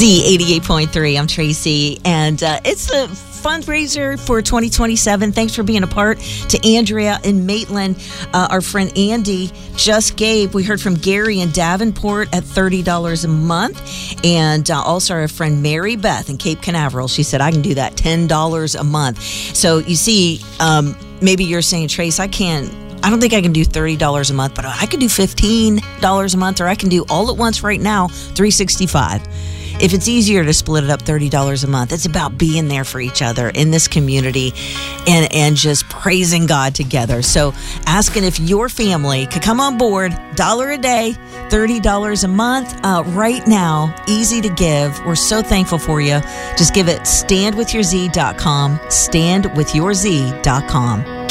Z88.3. I'm Tracy, and it's a fundraiser for 2027. Thanks for being a part. To Andrea in Maitland, our friend Andy just gave. We heard from Gary in Davenport at $30 a month, and also our friend Mary Beth in Cape Canaveral. She said, I can do that $10 a month. So you see, maybe you're saying, Trace, I don't think I can do $30 a month, but I could do $15 a month, or I can do all at once right now, $365. If it's easier to split it up $30 a month, it's about being there for each other in this community and just praising God together. So asking if your family could come on board, $1 a day, $30 a month, right now, easy to give. We're so thankful for you. Just give it standwithyourz.com, standwithyourz.com.